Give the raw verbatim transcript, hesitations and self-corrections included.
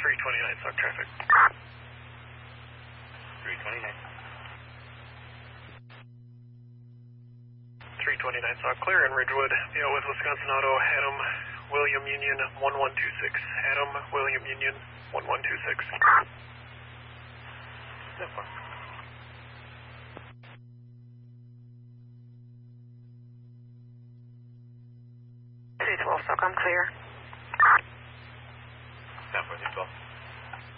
three twenty-nine, stock traffic. three twenty-nine. three twenty-nine, stock clear in Ridgewood. Deal with Wisconsin Auto, Adam, William Union, one one two six. Adam, William Union, one one two six. No problem. three twelve, stock, I'm clear. San Francisco.